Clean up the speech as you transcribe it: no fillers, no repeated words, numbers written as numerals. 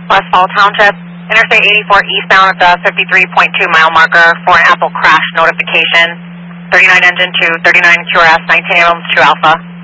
West Fall Township, Interstate 84 eastbound at the 53.2 mile marker for an Apple crash notification. 39 engine to 39 QRS, 19 True Alpha.